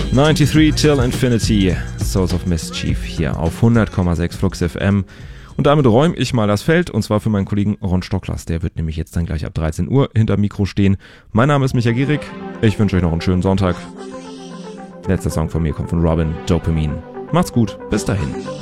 93 Till Infinity, Souls of Mischief hier auf 100,6 Flux FM. Und damit räume ich mal das Feld, und zwar für meinen Kollegen Ron Stocklers. Der wird nämlich jetzt dann gleich ab 13 Uhr hinterm Mikro stehen. Mein Name ist Micha Gierig. Ich wünsche euch noch einen schönen Sonntag. Letzter Song von mir kommt von Robin, Dopamine. Macht's gut, bis dahin.